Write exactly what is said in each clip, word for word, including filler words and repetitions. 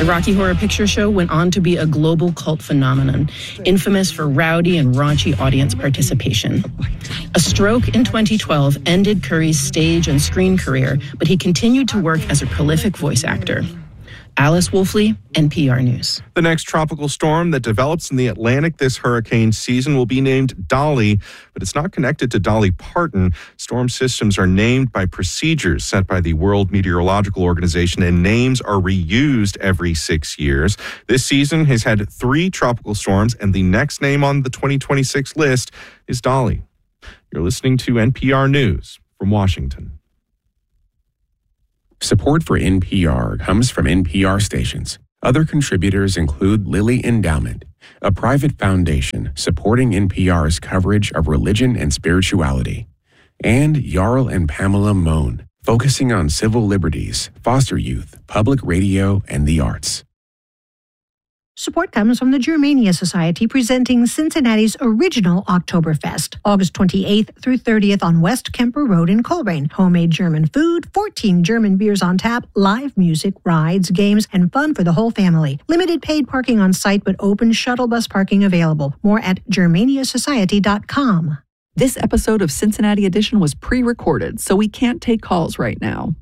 The Rocky Horror Picture Show went on to be a global cult phenomenon, infamous for rowdy and raunchy audience participation. A stroke in twenty twelve ended Curry's stage and screen career, but he continued to work as a prolific voice actor. Alice Wolfley, N P R News. The next tropical storm that develops in the Atlantic this hurricane season will be named Dolly, but it's not connected to Dolly Parton. Storm systems are named by procedures set by the World Meteorological Organization, and names are reused every six years. This season has had three tropical storms, and the next name on the twenty twenty-six list is Dolly. You're listening to N P R News from Washington. Support for N P R comes from N P R stations. Other contributors include Lilly Endowment, a private foundation supporting N P R's coverage of religion and spirituality, and Jarl and Pamela Mohn, focusing on civil liberties, foster youth, public radio, and the arts. Support comes from the Germania Society, presenting Cincinnati's original Oktoberfest, August twenty-eighth through thirtieth on West Kemper Road in Colerain. Homemade German food, fourteen German beers on tap, live music, rides, games, and fun for the whole family. Limited paid parking on site, but open shuttle bus parking available. More at germania society dot com. This episode of Cincinnati Edition was pre-recorded, so we can't take calls right now.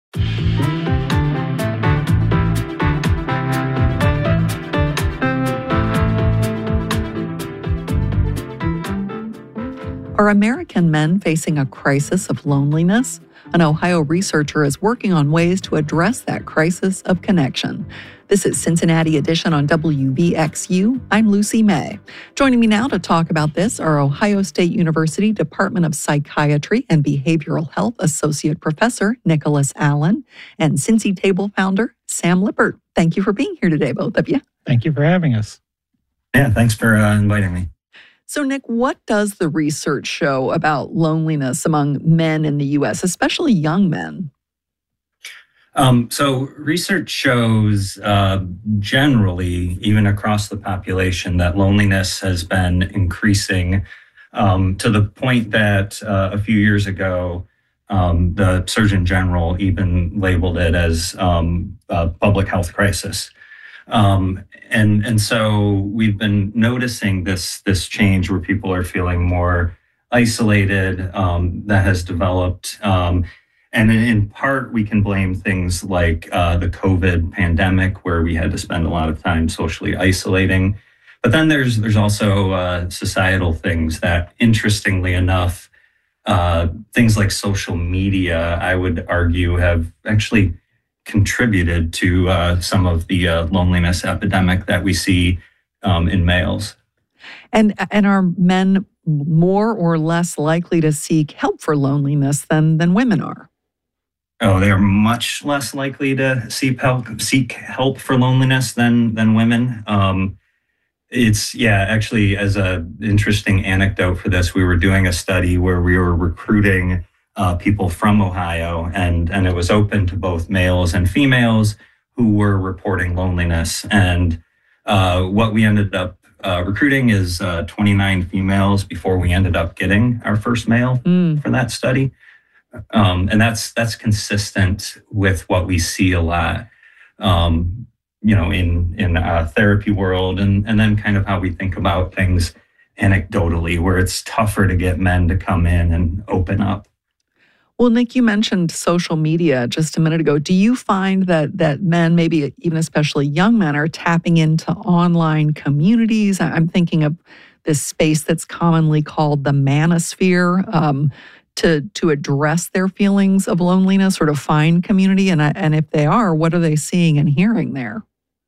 Are American men facing a crisis of loneliness? An Ohio researcher is working on ways to address that crisis of connection. This is Cincinnati Edition on W V X U. I'm Lucy May. Joining me now to talk about this are Ohio State University Department of Psychiatry and Behavioral Health Associate Professor Nicholas Allen and Cincy Table founder Sam Lippert. Thank you for being here today, both of you. Thank you for having us. Yeah, thanks for uh, inviting me. So, Nick, what does the research show about loneliness among men in the U S, especially young men? Um, so research shows uh, generally, even across the population, that loneliness has been increasing um, to the point that uh, a few years ago, um, the Surgeon General even labeled it as um, a public health crisis. Um, and and so we've been noticing this this change where people are feeling more isolated. Um, that has developed, um, and in part we can blame things like uh, the COVID pandemic, where we had to spend a lot of time socially isolating. But then there's there's also uh, societal things that, interestingly enough, uh, things like social media, I would argue, have actually contributed to uh, some of the uh, loneliness epidemic that we see um, in males. And and are men more or less likely to seek help for loneliness than than women are? Oh, they're much less likely to seek help seek help for loneliness than than women. Um, it's yeah, actually, as a interesting anecdote for this, we were doing a study where we were recruiting Uh, people from Ohio, and, and it was open to both males and females who were reporting loneliness. And uh, what we ended up uh, recruiting is uh, twenty-nine females before we ended up getting our first male mm. for that study. Um, and that's that's consistent with what we see a lot, um, you know, in in uh, therapy world, and and then kind of how we think about things anecdotally, where it's tougher to get men to come in and open up. Well, Nick, you mentioned social media just a minute ago. Do you find that that men, maybe even especially young men, are tapping into online communities? I'm thinking of this space that's commonly called the manosphere, um, to to address their feelings of loneliness or to find community. And and if they are, what are they seeing and hearing there?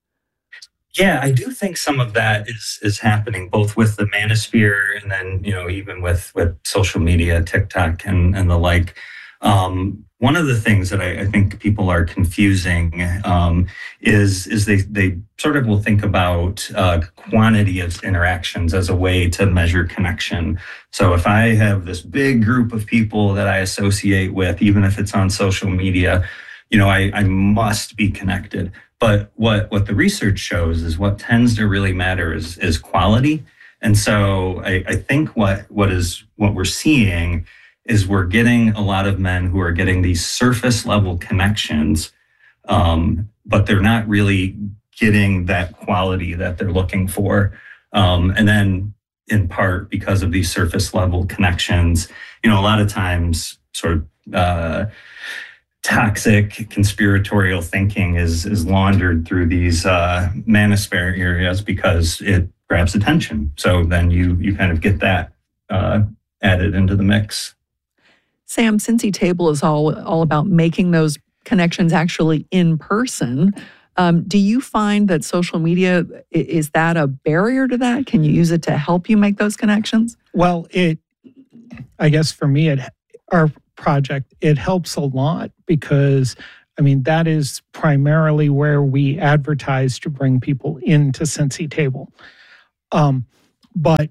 Yeah, I do think some of that is is happening, both with the manosphere and then, you know, even with with social media, TikTok and and the like. Um, one of the things that I, I think people are confusing um, is is they they sort of will think about uh, quantity of interactions as a way to measure connection. So if I have this big group of people that I associate with, even if it's on social media, you know, I, I must be connected. But what what the research shows is what tends to really matter is is quality. And so I, I think what what is what we're seeing is we're getting a lot of men who are getting these surface level connections, um, but they're not really getting that quality that they're looking for. Um, and then in part because of these surface level connections, you know, a lot of times sort of uh, toxic conspiratorial thinking is is laundered through these uh, manosphere areas because it grabs attention. So then you you kind of get that uh, added into the mix. Sam, Cincy Table is all all about making those connections actually in person. Um, do you find that social media, is that a barrier to that? Can you use it to help you make those connections? Well, it, I guess for me, it, our project, it helps a lot because, I mean, that is primarily where we advertise to bring people into Cincy Table. Um, but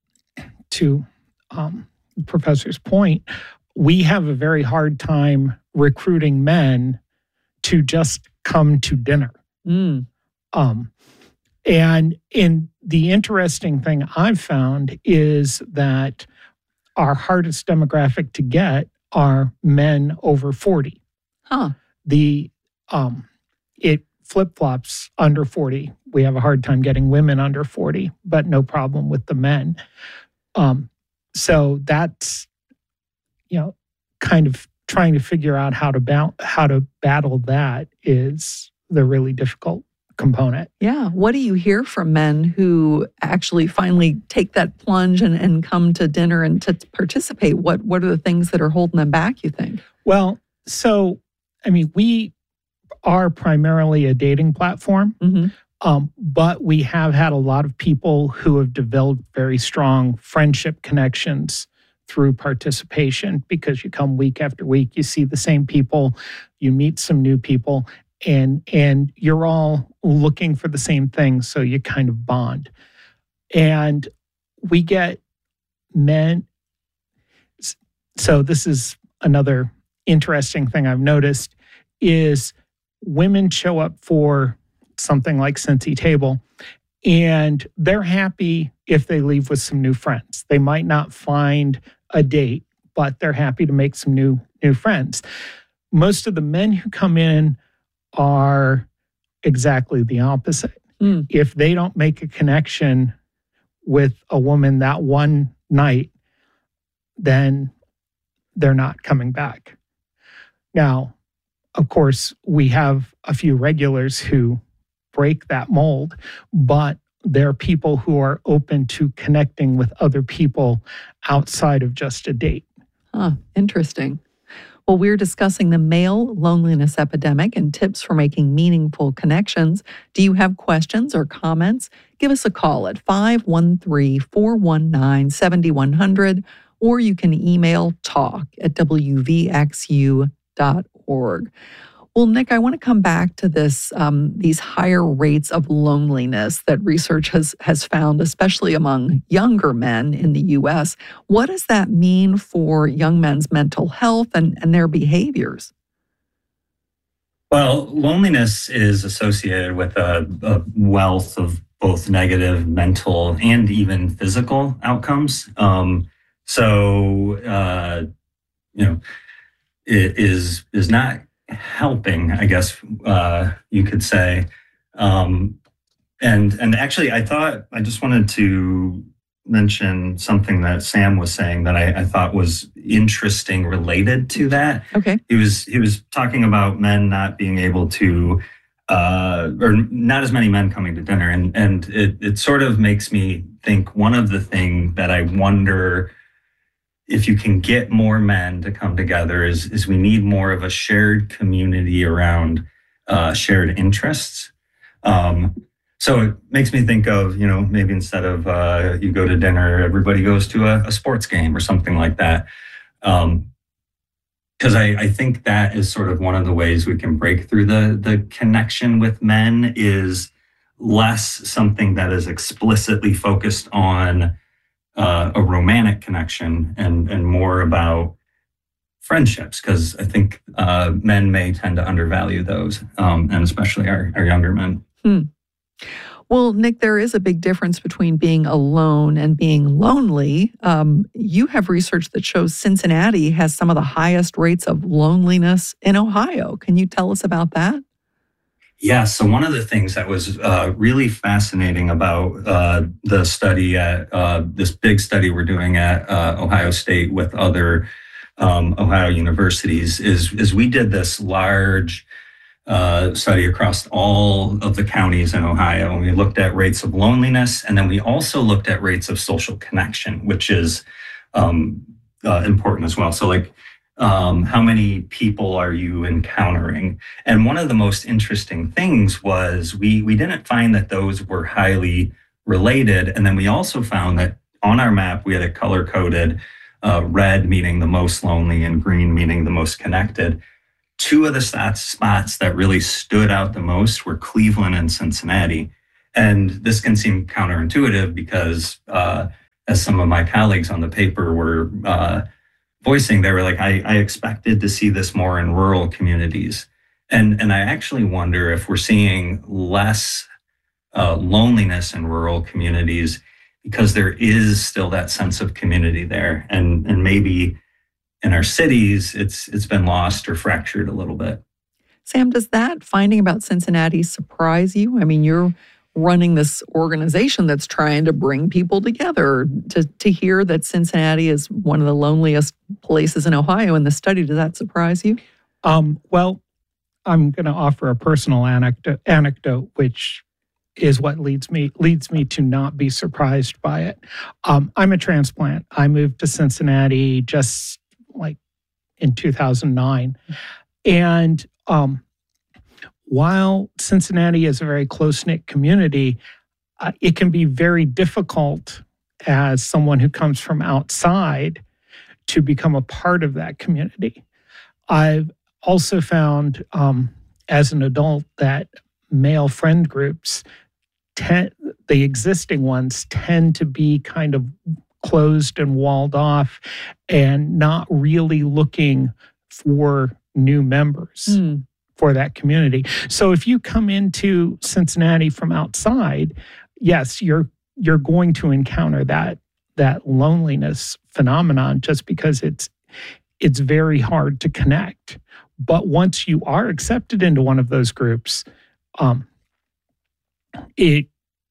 to um, the professor's point, we have a very hard time recruiting men to just come to dinner. Mm. Um, and in the interesting thing I've found is that our hardest demographic to get are men over forty. Huh. The um, it flip-flops under forty. We have a hard time getting women under forty, but no problem with the men. Um, so that's, you know, kind of trying to figure out how to ba- how to battle that is the really difficult component. Yeah. What do you hear from men who actually finally take that plunge and, and come to dinner and to participate? What What are the things that are holding them back, you think? Well, so, I mean, we are primarily a dating platform, Mm-hmm. um, but we have had a lot of people who have developed very strong friendship connections through participation because you come week after week, you see the same people, you meet some new people, and and you're all looking for the same thing, so you kind of bond. And we get men. So this is another interesting thing I've noticed is women show up for something like Cincy Table, and they're happy if they leave with some new friends. They might not find a date, but they're happy to make some new new friends. Most of the men who come in are exactly the opposite. Mm. If they don't make a connection with a woman that one night, then they're not coming back. Now, of course, we have a few regulars who break that mold, but there are people who are open to connecting with other people outside of just a date. Huh, interesting. Well, we're discussing the male loneliness epidemic and tips for making meaningful connections. Do you have questions or comments? Give us a call at five one three, four one nine, seven one zero zero, or you can email talk at w v x u dot org. Well, Nick, I want to come back to this, um, these higher rates of loneliness that research has, has found, especially among younger men in the U S. What does that mean for young men's mental health and, and their behaviors? Well, loneliness is associated with a, a wealth of both negative mental and even physical outcomes. Um, so, uh, you know, it is is not helping, I guess uh, you could say. Um, and and actually, I thought I just wanted to mention something that Sam was saying that I, I thought was interesting related to that. Okay. He was he was talking about men not being able to, uh, or not as many men coming to dinner, and and it it sort of makes me think one of the things that I wonder if you can get more men to come together is, is we need more of a shared community around uh, shared interests. Um, so it makes me think of, you know, maybe instead of uh, you go to dinner, everybody goes to a, a sports game or something like that. Um, because I, I think that is sort of one of the ways we can break through the, the connection with men is less something that is explicitly focused on Uh, a romantic connection and and more about friendships, because I think uh, men may tend to undervalue those, um, and especially our, our younger men. Hmm. Well, Nick, there is a big difference between being alone and being lonely. Um, you have research that shows Cincinnati has some of the highest rates of loneliness in Ohio. Can you tell us about that? Yeah, so one of the things that was uh, really fascinating about uh, the study at uh, this big study we're doing at uh, Ohio State with other um, Ohio universities is, is we did this large uh, study across all of the counties in Ohio. And we looked at rates of loneliness, and then we also looked at rates of social connection, which is um, uh, important as well. So like, Um, how many people are you encountering? And one of the most interesting things was we we didn't find that those were highly related. And then we also found that on our map, we had it color-coded, uh, red meaning the most lonely and green meaning the most connected. Two of the stats, spots that really stood out the most were Cleveland and Cincinnati. And this can seem counterintuitive because uh, as some of my colleagues on the paper were uh, voicing, they were like, I, I expected to see this more in rural communities. And, and I actually wonder if we're seeing less uh, loneliness in rural communities because there is still that sense of community there. And, and maybe in our cities, it's it's been lost or fractured a little bit. Sam, does that finding about Cincinnati surprise you? I mean, you're running this organization that's trying to bring people together. To, to hear that Cincinnati is one of the loneliest places in Ohio in the study, does that surprise you? Um, well, I'm going to offer a personal anecdote, anecdote, which is what leads me leads me to not be surprised by it. Um, I'm a transplant. I moved to Cincinnati just like in two thousand nine. And um, while Cincinnati is a very close-knit community, uh, it can be very difficult as someone who comes from outside to become a part of that community. I've also found um, as an adult that male friend groups, tend, the existing ones, tend to be kind of closed and walled off and not really looking for new members mm. for that community. So if you come into Cincinnati from outside, yes, you're you're going to encounter that that loneliness phenomenon just because it's it's very hard to connect. But once you are accepted into one of those groups, um, it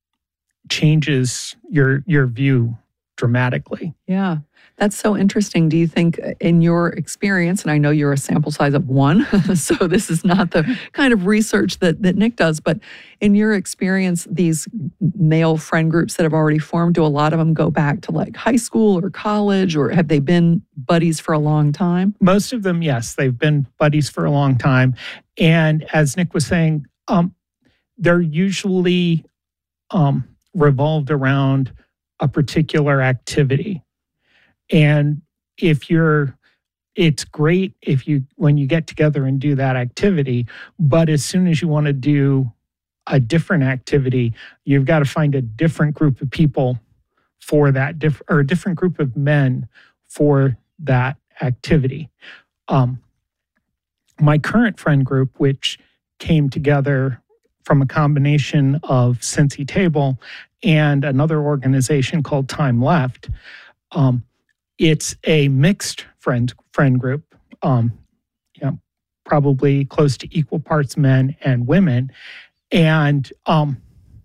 changes your your view dramatically. Yeah, that's so interesting. Do you think in your experience, and I know you're a sample size of one, so this is not the kind of research that, that Nick does, but in your experience, these male friend groups that have already formed, do a lot of them go back to like high school or college, or have they been buddies for a long time? Most of them, yes, they've been buddies for a long time. And as Nick was saying, um, they're usually um, revolved around a particular activity. And if you're, it's great if you, when you get together and do that activity, but as soon as you want to do a different activity, you've got to find a different group of people for that, diff- or a different group of men for that activity. Um, my current friend group, which came together from a combination of Cincy Table and another organization called Time Left. Um, it's a mixed friend friend group, um, you know, probably close to equal parts men and women, and um,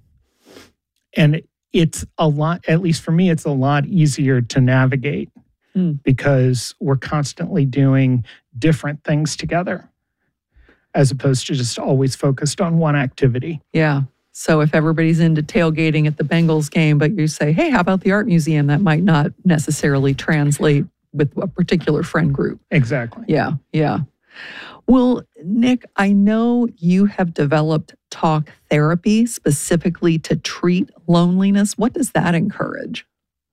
and it's a lot. At least for me, it's a lot easier to navigate mm. because we're constantly doing different things together, as opposed to just always focused on one activity. Yeah. So if everybody's into tailgating at the Bengals game, but you say, hey, how about the art museum? That might not necessarily translate with a particular friend group. Exactly. Yeah, yeah. Well, Nick, I know you have developed talk therapy specifically to treat loneliness. What does that encourage?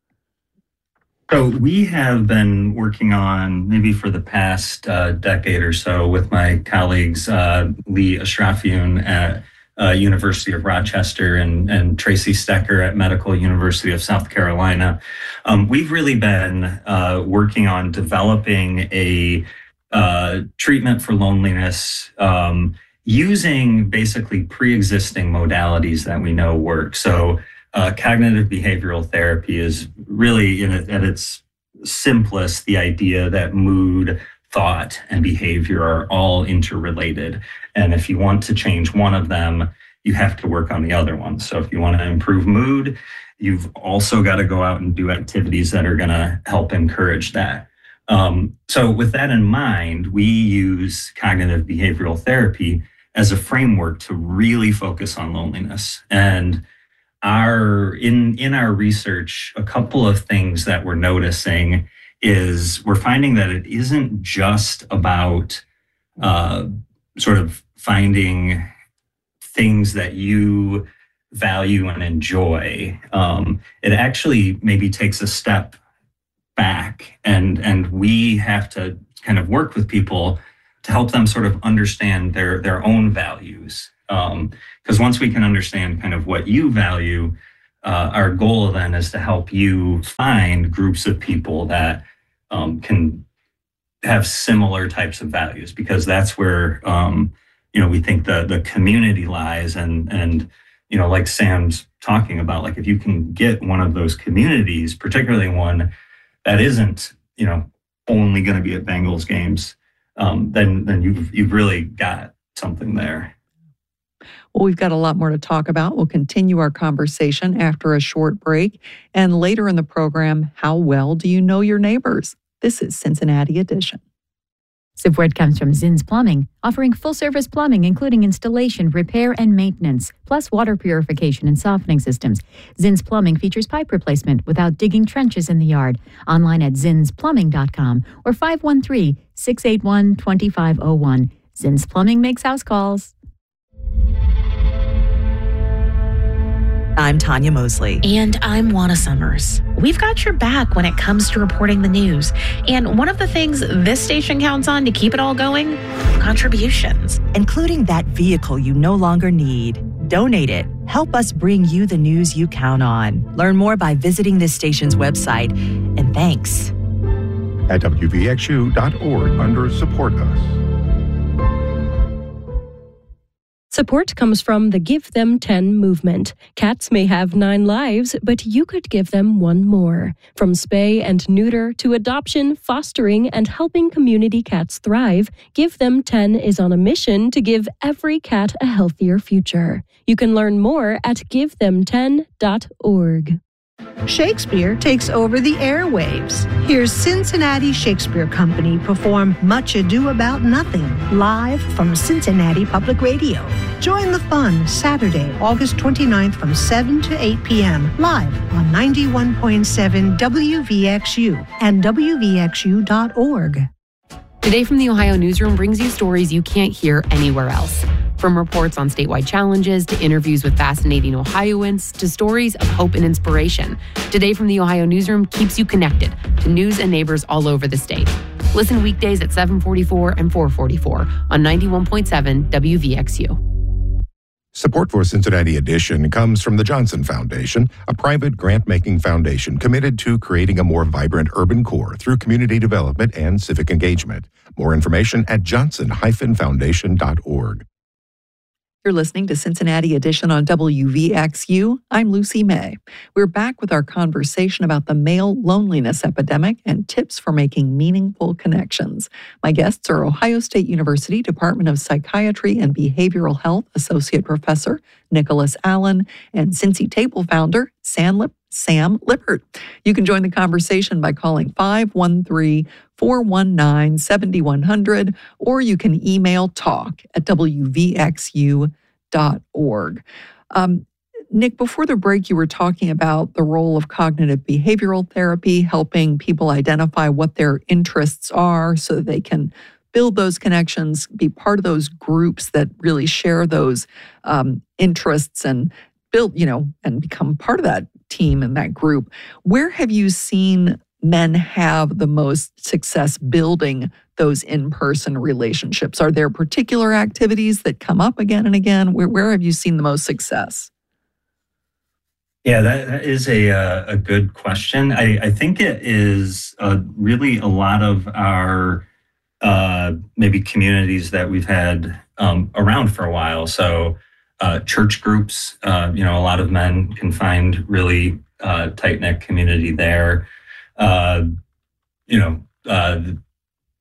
So we have been working on, maybe for the past uh, decade or so, with my colleagues, uh, Lee Ashrafian at uh, University of Rochester and, and Tracy Stecker at Medical University of South Carolina. Um, we've really been uh, working on developing a uh, treatment for loneliness um, using basically pre-existing modalities that we know work. So Uh, cognitive behavioral therapy is really, in a, at its simplest, the idea that mood, thought and behavior are all interrelated. And if you want to change one of them, you have to work on the other one. So if you want to improve mood, you've also got to go out and do activities that are going to help encourage that. Um, so with that in mind, we use cognitive behavioral therapy as a framework to really focus on loneliness. And our in, in our research, a couple of things that we're noticing is we're finding that it isn't just about uh, sort of finding things that you value and enjoy. Um, it actually maybe takes a step back, and and we have to kind of work with people to help them sort of understand their their own values. Um, because once we can understand kind of what you value, uh, our goal then is to help you find groups of people that um, can have similar types of values, because that's where um, you know we think the the community lies. And and you know, like Sam's talking about, like if you can get one of those communities, particularly one that isn't, you know, only going to be at Bengals games, um, then then you've you've really got something there. Well, we've got a lot more to talk about. We'll continue our conversation after a short break. And later in the program, how well do you know your neighbors? This is Cincinnati Edition. Support comes from Zinn's Plumbing, offering full-service plumbing, including installation, repair, and maintenance, plus water purification and softening systems. Zinn's Plumbing features pipe replacement without digging trenches in the yard. Online at zins plumbing dot com or five one three, six eight one, two five zero one. Zinn's Plumbing makes house calls. I'm Tanya Mosley. And I'm Juana Summers. We've got your back when it comes to reporting the news. And one of the things this station counts on to keep it all going, contributions. Including that vehicle you no longer need. Donate it. Help us bring you the news you count on. Learn more by visiting this station's website. And thanks. At W V X U dot org under Support Us. Support comes from the Give Them ten movement. Cats may have nine lives, but you could give them one more. From spay and neuter to adoption, fostering, and helping community cats thrive, Give Them ten is on a mission to give every cat a healthier future. You can learn more at give them ten dot org. Shakespeare takes over the airwaves. Here's Cincinnati Shakespeare Company perform Much Ado About Nothing, live from Cincinnati Public Radio. Join the fun Saturday, August twenty-ninth from seven to eight p.m. live on ninety-one point seven W V X U and W V X U dot org. Today from the Ohio Newsroom brings you stories you can't hear anywhere else. From reports on statewide challenges to interviews with fascinating Ohioans to stories of hope and inspiration, Today from the Ohio Newsroom keeps you connected to news and neighbors all over the state. Listen weekdays at seven forty-four and four forty-four on ninety-one point seven W V X U. Support for Cincinnati Edition comes from the Johnson Foundation, a private grant-making foundation committed to creating a more vibrant urban core through community development and civic engagement. More information at johnson dash foundation dot org. You're listening to Cincinnati Edition on W V X U. I'm Lucy May. We're back with our conversation about the male loneliness epidemic and tips for making meaningful connections. My guests are Ohio State University Department of Psychiatry and Behavioral Health Associate Professor Nicholas Allen and Cincy Table founder Sam, Lip- Sam Lippert. You can join the conversation by calling five one three, four one nine, seven one zero zero or you can email talk at W V X U dot org. Um, Nick, before the break, you were talking about the role of cognitive behavioral therapy, helping people identify what their interests are so that they can build those connections, be part of those groups that really share those um, interests and build, you know, and become part of that team and that group. Where have you seen men have the most success building those in-person relationships? Are there particular activities that come up again and again? Where, where have you seen the most success? Yeah, that, that is a uh, a good question. I, I think it is uh, really a lot of our uh, maybe communities that we've had um, around for a while. So uh, church groups, uh, you know, a lot of men can find really uh, tight-knit community there. Uh, you know, uh,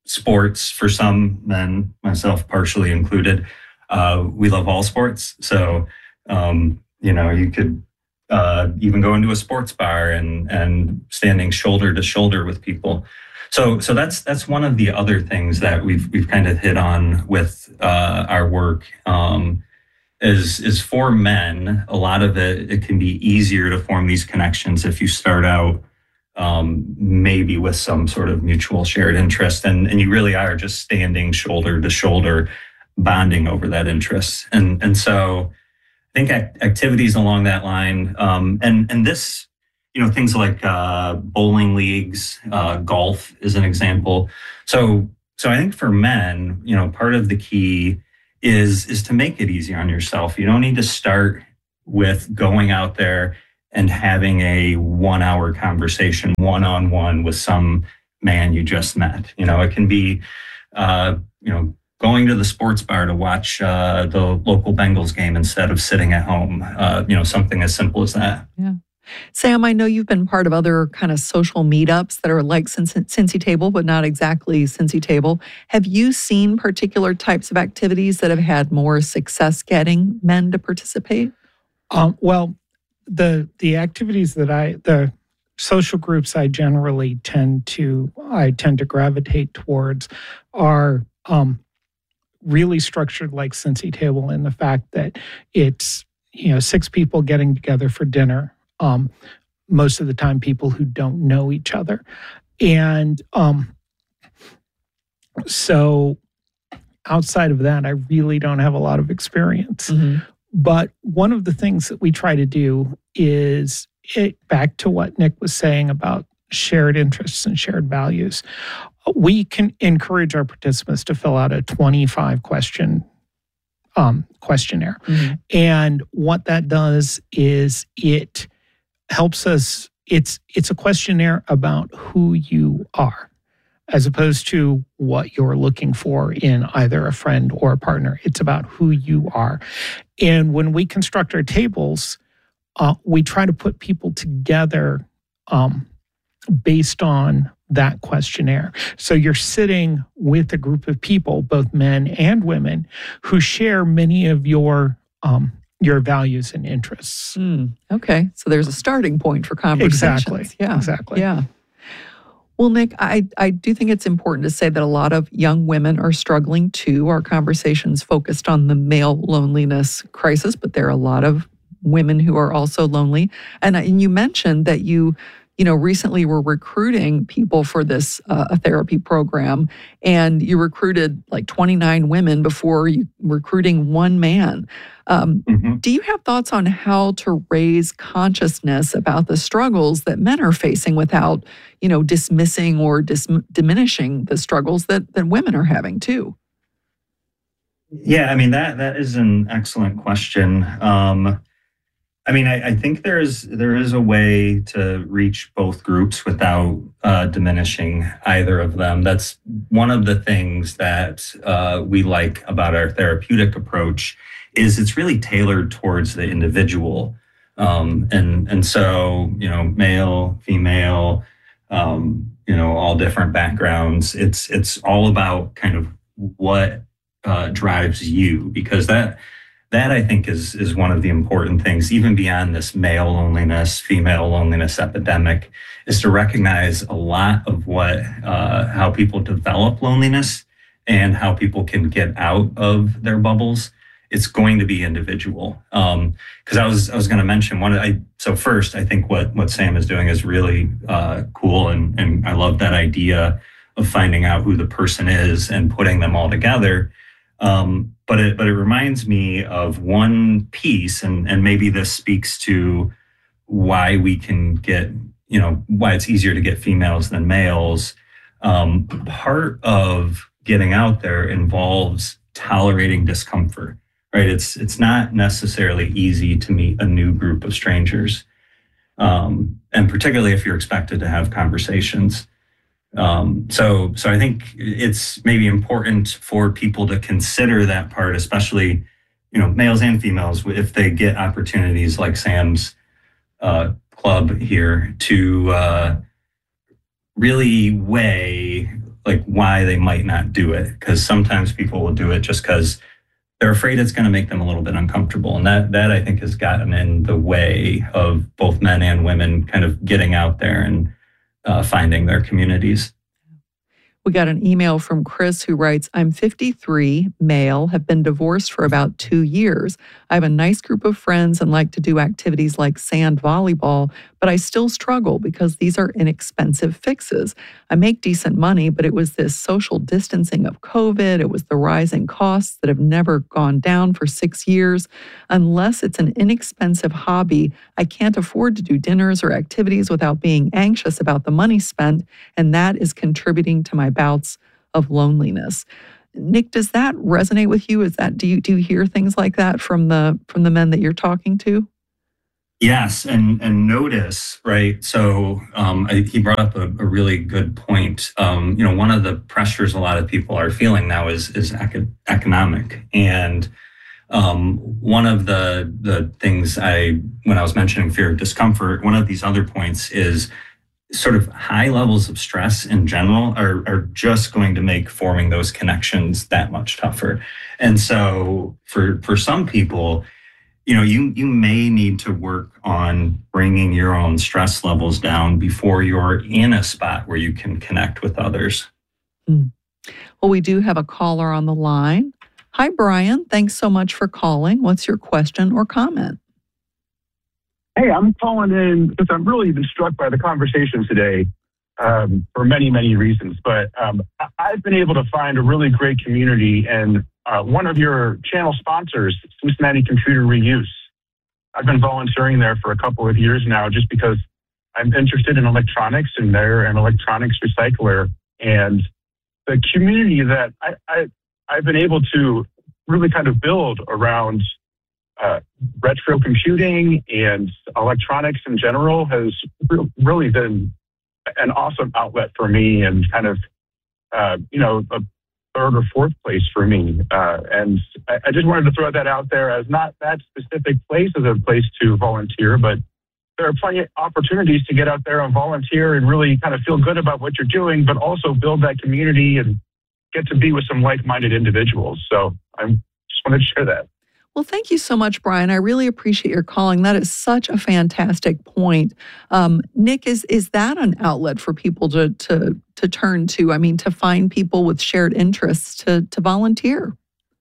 sports for some men, myself partially included. Uh, we love all sports. So, um, you know, you could uh, even go into a sports bar and, and standing shoulder to shoulder with people. So, so that's that's one of the other things that we've we've kind of hit on with uh, our work. Um, is is for men. A lot of it it can be easier to form these connections if you start out um, maybe with some sort of mutual shared interest, and and you really are just standing shoulder to shoulder, bonding over that interest. And and so, I think act- activities along that line, um, and and this. You know, things like uh, bowling leagues, uh, golf is an example. So, so I think for men, you know, part of the key is is to make it easier on yourself. You don't need to start with going out there and having a one-hour conversation one-on-one with some man you just met. You know, it can be, uh, you know, going to the sports bar to watch uh, the local Bengals game instead of sitting at home. Uh, you know, something as simple as that. Yeah. Sam, I know you've been part of other kind of social meetups that are like Cincy Table, but not exactly Cincy Table. Have you seen particular types of activities that have had more success getting men to participate? Um, well, the the activities that I, the social groups I generally tend to, I tend to gravitate towards are um, really structured like Cincy Table in the fact that it's, you know, six people getting together for dinner. Um, most of the time, people who don't know each other. And um, so outside of that, I really don't have a lot of experience. Mm-hmm. But one of the things that we try to do is, it, back to what Nick was saying about shared interests and shared values, we can encourage our participants to fill out a twenty-five question um, questionnaire. Mm-hmm. And what that does is it helps us, it's it's a questionnaire about who you are, as opposed to what you're looking for in either a friend or a partner. It's about who you are. And when we construct our tables, uh, we try to put people together um, based on that questionnaire. So you're sitting with a group of people, both men and women, who share many of your um, your values and interests. Mm, okay. So there's a starting point for conversations. Exactly. Yeah. Exactly. Yeah. Well, Nick, I, I do think it's important to say that a lot of young women are struggling too. Our conversation's focused on the male loneliness crisis, but there are a lot of women who are also lonely. And, and you mentioned that you, you know, recently were recruiting people for this uh, a therapy program, and you recruited like twenty-nine women before you recruiting one man. Um, mm-hmm. Do you have thoughts on how to raise consciousness about the struggles that men are facing without, you know, dismissing or dis- diminishing the struggles that, that women are having too? Yeah, I mean, that that is an excellent question. Um, I mean, I, I think there is there is a way to reach both groups without uh, diminishing either of them. That's one of the things that uh, we like about our therapeutic approach, is it's really tailored towards the individual. Um, and and so, you know, male, female, um, you know, all different backgrounds. It's it's all about kind of what uh, drives you, because that That, I think, is is one of the important things, even beyond this male loneliness, female loneliness epidemic, is to recognize a lot of what, uh, how people develop loneliness and how people can get out of their bubbles. It's going to be individual. Um, because I was I was going to mention one. I so first, I think what what Sam is doing is really uh, cool, and and I love that idea of finding out who the person is and putting them all together. Um, but it but it reminds me of one piece, and, and maybe this speaks to why we can get, you know, why it's easier to get females than males. Um, part of getting out there involves tolerating discomfort, right? It's it's not necessarily easy to meet a new group of strangers, um, and particularly if you're expected to have conversations. Um, so, so I think it's maybe important for people to consider that part, especially, you know, males and females, if they get opportunities like Sam's uh, club here, to uh, really weigh like why they might not do it. Because sometimes people will do it just because they're afraid it's going to make them a little bit uncomfortable. And that, that I think has gotten in the way of both men and women kind of getting out there and uh, finding their communities. We got an email from Chris who writes, I'm fifty-three, male, have been divorced for about two years. I have a nice group of friends and like to do activities like sand volleyball, but I still struggle because these are inexpensive fixes. I make decent money, but it was this social distancing of COVID. It was the rising costs that have never gone down for six years. Unless it's an inexpensive hobby, I can't afford to do dinners or activities without being anxious about the money spent, and that is contributing to my bouts of loneliness. Nick, does that resonate with you? Is that do you do you hear things like that from the from the men that you're talking to? Yes, and and notice, right? So um, I, he brought up a, a really good point. Um, you know, one of the pressures a lot of people are feeling now is is ec- economic, and um, one of the the things I when I was mentioning fear of discomfort, one of these other points is sort of high levels of stress in general are, are just going to make forming those connections that much tougher. And so for, for some people, you know, you, you may need to work on bringing your own stress levels down before you're in a spot where you can connect with others. Mm. Well, we do have a caller on the line. Hi, Brian. Thanks so much for calling. What's your question or comment? Hey, I'm calling in because I'm really been struck by the conversation today um, for many, many reasons. But um, I've been able to find a really great community and uh, one of your channel sponsors, Cincinnati Computer Reuse. I've been volunteering there for a couple of years now just because I'm interested in electronics and they're an electronics recycler. And the community that I, I, I've been able to really kind of build around Uh, retro computing and electronics in general has re- really been an awesome outlet for me and kind of, uh, you know, a third or fourth place for me. Uh, and I, I just wanted to throw that out there as not that specific place as a place to volunteer, but there are plenty of opportunities to get out there and volunteer and really kind of feel good about what you're doing, but also build that community and get to be with some like-minded individuals. So I just wanted to share that. Well, thank you so much, Brian. I really appreciate your calling. That is such a fantastic point. Um, Nick, is is that an outlet for people to to to turn to? I mean, to find people with shared interests to to volunteer?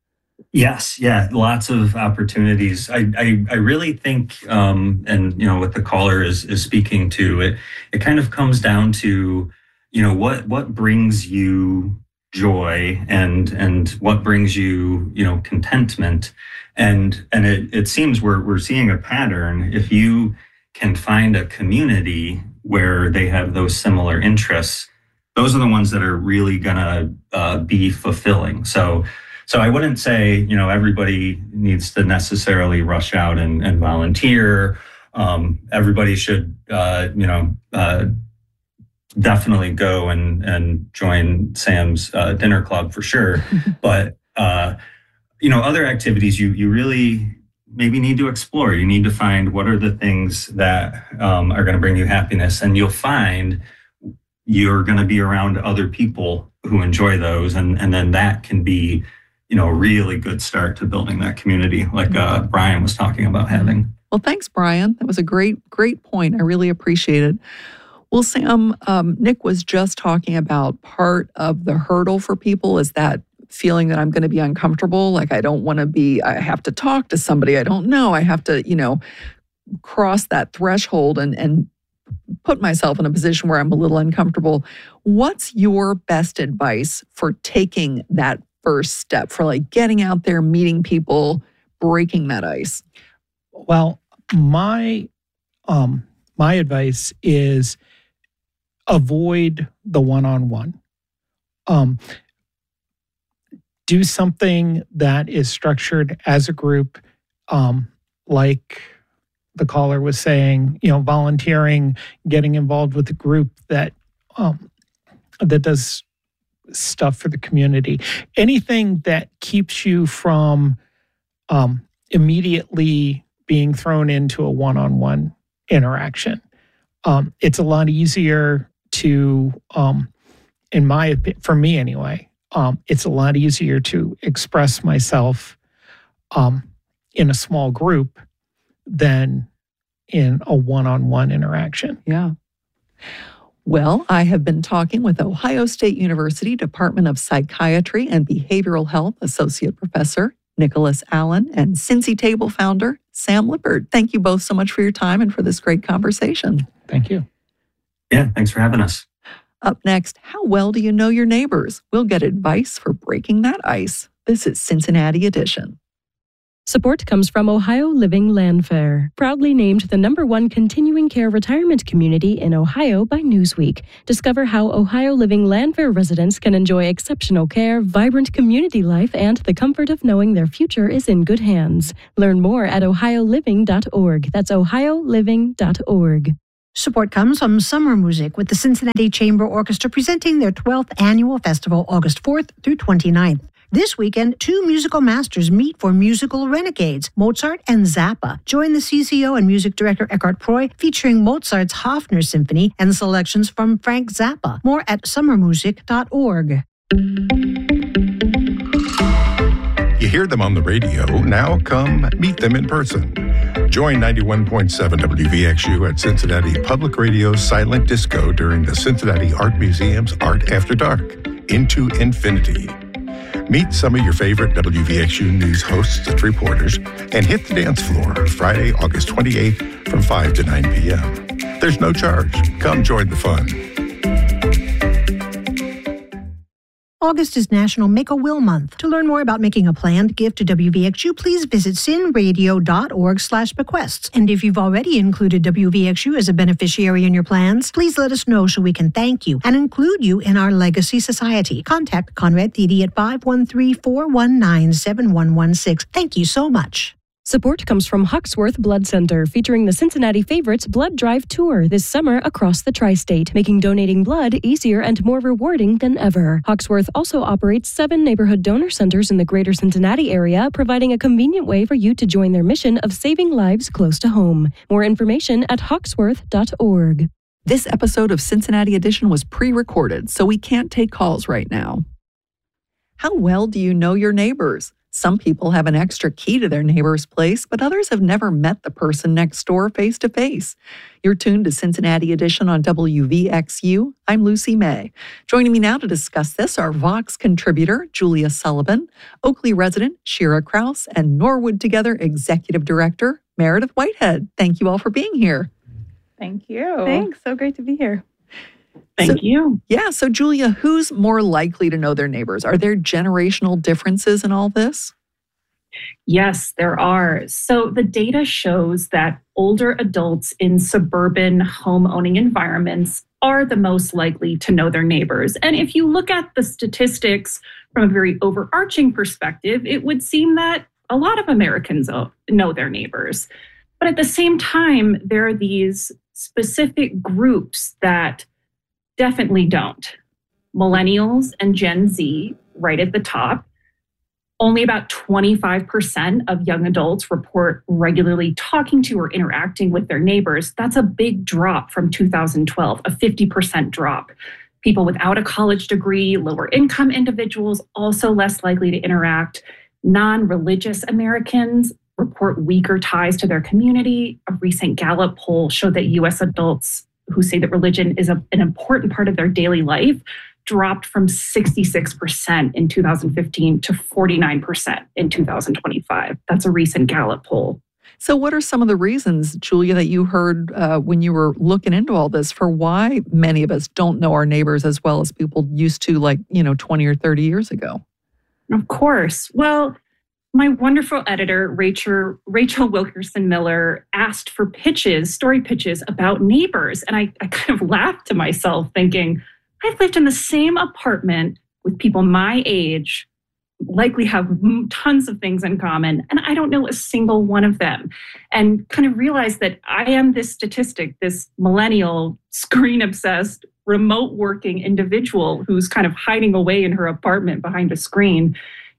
Yes, yeah, lots of opportunities. I I, I really think, um, and you know, what the caller is is speaking to, it it kind of comes down to, you know, what what brings you joy and and what brings you, you know, contentment. And and it, it seems we're we're seeing a pattern. If you can find a community where they have those similar interests, those are the ones that are really gonna uh, be fulfilling. So so I wouldn't say, you know, everybody needs to necessarily rush out and, and volunteer. Um, everybody should, uh, you know, uh, definitely go and and join Sam's uh, dinner club for sure. But uh, you know, other activities you you really maybe need to explore. You need to find what are the things that um, are going to bring you happiness, and you'll find you're going to be around other people who enjoy those, and and then that can be, you know, a really good start to building that community, like uh, Brian was talking about having. Well, thanks, Brian. That was a great great point. I really appreciate it. Well, Sam, um, Nick was just talking about part of the hurdle for people is that feeling that I'm going to be uncomfortable. Like I don't want to be, I have to talk to somebody I don't know. I have to, you know, cross that threshold and, and put myself in a position where I'm a little uncomfortable. What's your best advice for taking that first step, for like getting out there, meeting people, breaking that ice? Well, my, um, my advice is avoid the one-on-one. Um, do something that is structured as a group, um, like the caller was saying, you know, volunteering, getting involved with a group that um, that does stuff for the community. Anything that keeps you from um, immediately being thrown into a one-on-one interaction. Um, it's a lot easier to um, in my opinion, for me anyway, um, it's a lot easier to express myself um, in a small group than in a one-on-one interaction. Yeah. Well, I have been talking with Ohio State University Department of Psychiatry and Behavioral Health Associate Professor Nicholas Allen and Cincy Table founder Sam Lippert. Thank you both so much for your time and for this great conversation. Thank you. Yeah, thanks for having us. Up next, how well do you know your neighbors? We'll get advice for breaking that ice. This is Cincinnati Edition. Support comes from Ohio Living Landfair, proudly named the number one continuing care retirement community in Ohio by Newsweek. Discover how Ohio Living Landfair residents can enjoy exceptional care, vibrant community life, and the comfort of knowing their future is in good hands. Learn more at ohio living dot org. That's ohio living dot org. Support comes from Summer Music with the Cincinnati Chamber Orchestra presenting their twelfth annual festival August fourth through twenty-ninth. This weekend, two musical masters meet for musical renegades, Mozart and Zappa. Join the C C O and music director Eckhart Proy, featuring Mozart's Hofner Symphony and selections from Frank Zappa. More at summer music dot org. You hear them on the radio. Now come meet them in person. Join ninety-one point seven W V X U at Cincinnati Public Radio's Silent Disco during the Cincinnati Art Museum's Art After Dark, Into Infinity. Meet some of your favorite W V X U News hosts and reporters and hit the dance floor Friday, August twenty-eighth from five to nine p.m. There's no charge. Come join the fun. August is National Make-A-Will Month. To learn more about making a planned gift to W V X U, please visit cinradio.org slash bequests. And if you've already included W V X U as a beneficiary in your plans, please let us know so we can thank you and include you in our Legacy Society. Contact Conrad Thiede at five one three, four one nine, seven one one six. Thank you so much. Support comes from Huxworth Blood Center, featuring the Cincinnati Favorites Blood Drive Tour this summer across the tri-state, making donating blood easier and more rewarding than ever. Huxworth also operates seven neighborhood donor centers in the greater Cincinnati area, providing a convenient way for you to join their mission of saving lives close to home. More information at hawksworth dot org. This episode of Cincinnati Edition was pre-recorded, so we can't take calls right now. How well do you know your neighbors? Some people have an extra key to their neighbor's place, but others have never met the person next door face to face. You're tuned to Cincinnati Edition on W V X U. I'm Lucy May. Joining me now to discuss this are Vox contributor Julia Sullivan, Oakley resident Shira Kraus, and Norwood Together executive director Meredith Whitehead. Thank you all for being here. Thank you. Thanks. So great to be here. Thank so, you. Yeah. So, Julia, who's more likely to know their neighbors? Are there generational differences in all this? Yes, there are. So the data shows that older adults in suburban home owning environments are the most likely to know their neighbors. And if you look at the statistics from a very overarching perspective, it would seem that a lot of Americans know their neighbors. But at the same time, there are these specific groups that definitely don't. Millennials and Gen Z, right at the top. Only about twenty-five percent of young adults report regularly talking to or interacting with their neighbors. That's a big drop from two thousand twelve, a fifty percent drop. People without a college degree, lower income individuals, also less likely to interact. Non-religious Americans report weaker ties to their community. A recent Gallup poll showed that U S adults who say that religion is a, an important part of their daily life dropped from sixty-six percent in two thousand fifteen to forty-nine percent in two thousand twenty-five. That's a recent Gallup poll. So what are some of the reasons, Julia, that you heard uh, when you were looking into all this for why many of us don't know our neighbors as well as people used to, like, you know, twenty or thirty years ago? Of course. Well, my wonderful editor, Rachel, Rachel Wilkerson Miller, asked for pitches, story pitches about neighbors. And I, I kind of laughed to myself thinking, I've lived in the same apartment with people my age, likely have tons of things in common, and I don't know a single one of them. And kind of realized that I am this statistic, this millennial, screen-obsessed, remote working individual who's kind of hiding away in her apartment behind a screen.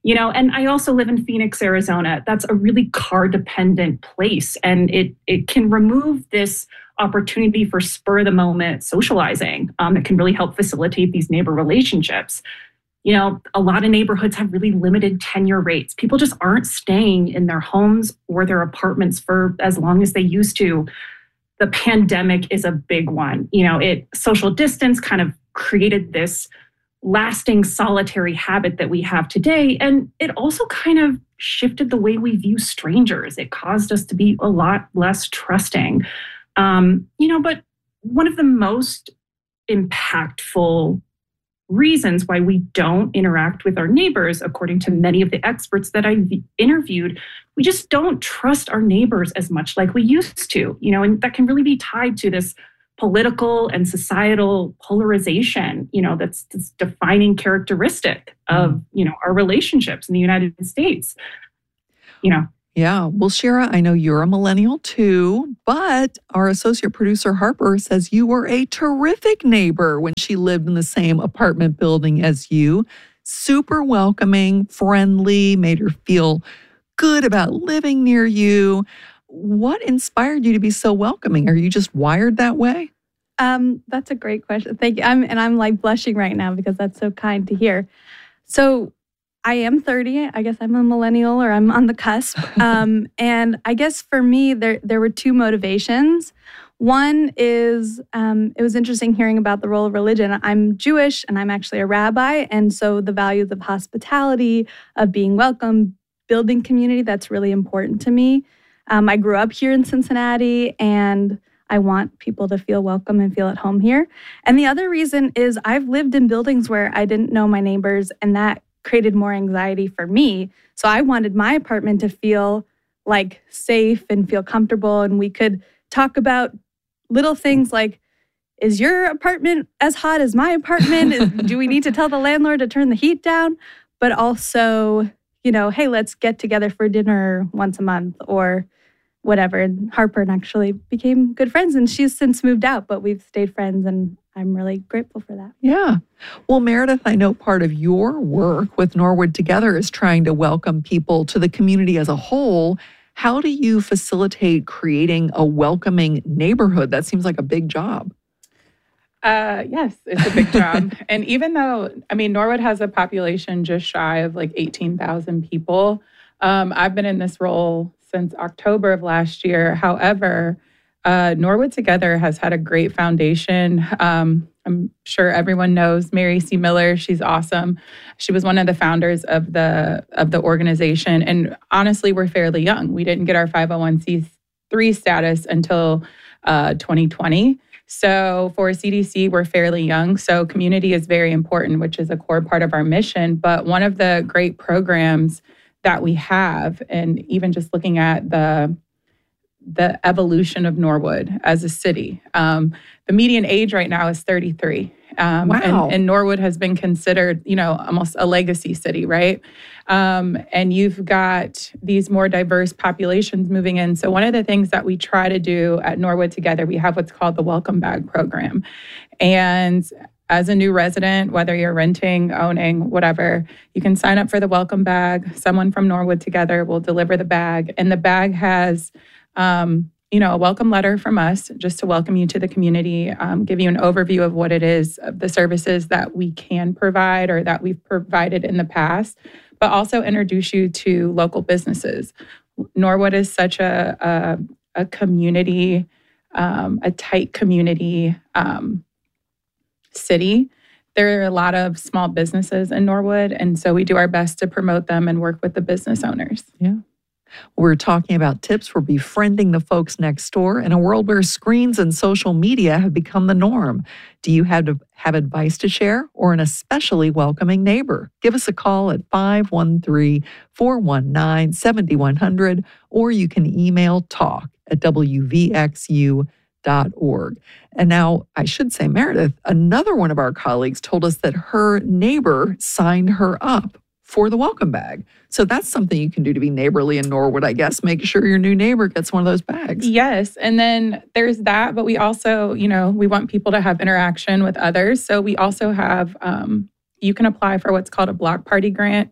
You know, and I also live in Phoenix, Arizona. That's a really car-dependent place, and it it can remove this opportunity for spur-of-the-moment socializing. Um, it can really help facilitate these neighbor relationships. You know, a lot of neighborhoods have really limited tenure rates. People just aren't staying in their homes or their apartments for as long as they used to. The pandemic is a big one. You know, it social distance kind of created this lasting solitary habit that we have today. And it also kind of shifted the way we view strangers. It caused us to be a lot less trusting. Um, you know, but one of the most impactful reasons why we don't interact with our neighbors, according to many of the experts that I've interviewed, we just don't trust our neighbors as much like we used to, you know, and that can really be tied to this political and societal polarization, you know, that's this defining characteristic of, you know, our relationships in the United States, you know. Yeah. Well, Shira, I know you're a millennial too, but our associate producer Harper says you were a terrific neighbor when she lived in the same apartment building as you. Super welcoming, friendly, made her feel good about living near you. What inspired you to be so welcoming? Are you just wired that way? Um, that's a great question. Thank you. I'm, and I'm like blushing right now because that's so kind to hear. So I am thirty. I guess I'm a millennial, or I'm on the cusp. Um, and I guess for me, there there were two motivations. One is um, it was interesting hearing about the role of religion. I'm Jewish and I'm actually a rabbi. And so the values of hospitality, of being welcome, building community, that's really important to me. Um, I grew up here in Cincinnati, and I want people to feel welcome and feel at home here. And the other reason is I've lived in buildings where I didn't know my neighbors, and that created more anxiety for me. So I wanted my apartment to feel like safe and feel comfortable, and we could talk about little things like, is your apartment as hot as my apartment? Is, do we need to tell the landlord to turn the heat down? But also, you know, hey, let's get together for dinner once a month or whatever. And Harper and actually became good friends, and she's since moved out, but we've stayed friends, and I'm really grateful for that. Yeah. Well, Meredith, I know part of your work with Norwood Together is trying to welcome people to the community as a whole. How do you facilitate creating a welcoming neighborhood? That seems like a big job. Uh, yes, it's a big job. And even though, I mean, Norwood has a population just shy of like eighteen thousand people. Um, I've been in this role since October of last year. However, uh, Norwood Together has had a great foundation. Um, I'm sure everyone knows Mary C. Miller. She's awesome. She was one of the founders of the of the organization. And honestly, we're fairly young. We didn't get our five oh one c three status until uh, twenty twenty. So for C D C, we're fairly young. So community is very important, which is a core part of our mission. But one of the great programs that we have, and even just looking at the the evolution of Norwood as a city, um, the median age right now is thirty-three. Um, wow. and, and Norwood has been considered, you know, almost a legacy city, right? Um, and you've got these more diverse populations moving in. So one of the things that we try to do at Norwood Together, we have what's called the Welcome Bag program. And as a new resident, whether you're renting, owning, whatever, you can sign up for the Welcome Bag. Someone from Norwood Together will deliver the bag. And the bag has um, you know, a welcome letter from us just to welcome you to the community, um, give you an overview of what it is, of the services that we can provide or that we've provided in the past, but also introduce you to local businesses. Norwood is such a, a, a community, um, a tight community um, city. There are a lot of small businesses in Norwood, and so we do our best to promote them and work with the business owners. Yeah. We're talking about tips for befriending the folks next door in a world where screens and social media have become the norm. Do you have to have advice to share or an especially welcoming neighbor? Give us a call at five one three, four one nine, seven one zero zero, or you can email talk at w v x u dot org. And now, I should say, Meredith, another one of our colleagues told us that her neighbor signed her up for the welcome bag. So that's something you can do to be neighborly in Norwood, I guess. Make sure your new neighbor gets one of those bags. Yes. And then there's that, but we also, you know, we want people to have interaction with others. So we also have, um, you can apply for what's called a block party grant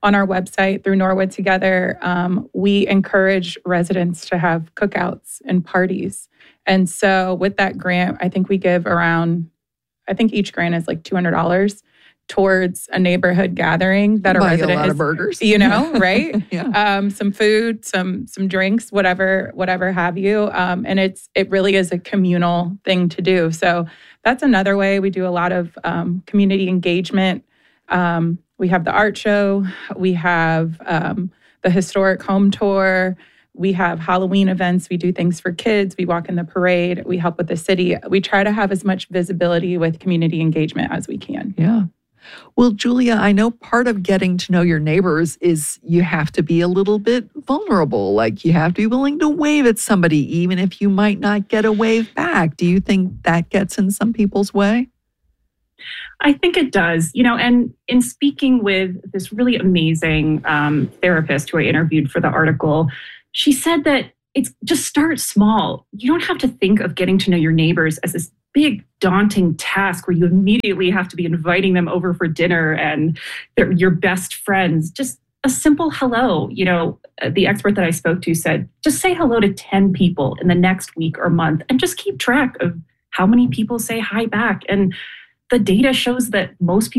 on our website through Norwood Together, um, we encourage residents to have cookouts and parties. And so with that grant, I think we give around, I think each grant is like two hundred dollars towards a neighborhood gathering that a Buy resident a lot is, of burgers, you know, right? Yeah. Um, some food, some some drinks, whatever, whatever have you. Um, and it's it really is a communal thing to do. So that's another way. We do a lot of um, community engagement. Um, we have the art show. We have um, the historic home tour. We have Halloween events. We do things for kids. We walk in the parade. We help with the city. We try to have as much visibility with community engagement as we can. Yeah. Well, Julia, I know part of getting to know your neighbors is you have to be a little bit vulnerable. Like you have to be willing to wave at somebody, even if you might not get a wave back. Do you think that gets in some people's way? I think it does. You know, and in speaking with this really amazing um, therapist who I interviewed for the article, she said that it's just start small. You don't have to think of getting to know your neighbors as this big daunting task where you immediately have to be inviting them over for dinner and they're your best friends. Just a simple hello. You know, the expert that I spoke to said, just say hello to ten people in the next week or month and just keep track of how many people say hi back. And the data shows that most people